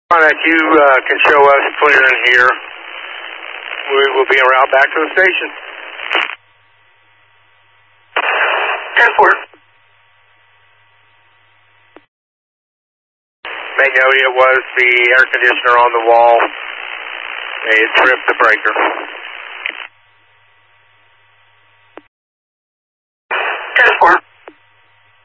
That you can show us clear in here. We will be en route back to the station. Transport. Magnolia was the air conditioner on the wall. It tripped the breaker.